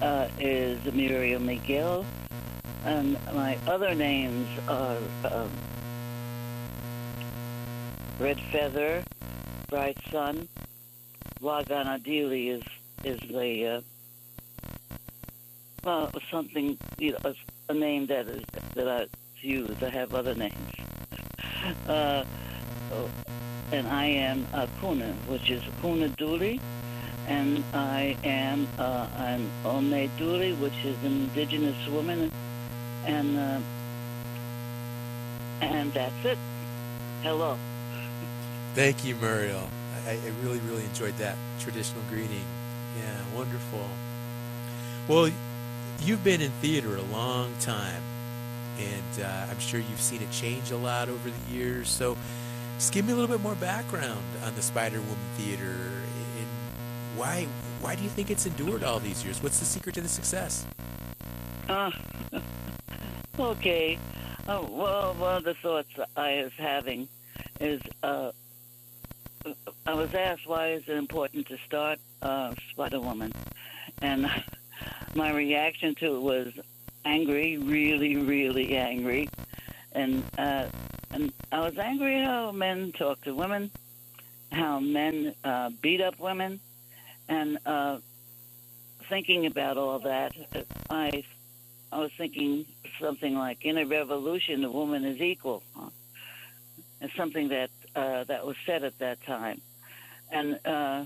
is Muriel Miguel, and my other names are Red Feather, Bright Sun. Waganadili is the well, something, a name that I use. I have other names. Uh, oh, and I am Kuna, which is Kuna Duli, and I am an One Duli, which is an indigenous woman, and that's it. Hello. Thank you, Muriel. I really, really enjoyed that traditional greeting. Yeah, wonderful. Well, you've been in theater a long time, and I'm sure you've seen it change a lot over the years. So, just give me a little bit more background on the Spider Woman Theater, and why do you think it's endured all these years? What's the secret to the success? Uh, okay. Well, one of the thoughts I was having is I was asked why is it important to start Spider Woman, and my reaction to it was angry, really, really angry, and I was angry how men talk to women, how men beat up women, and thinking about all that, I I was thinking something like in a revolution, the woman is equal. It's something that that was said at that time, and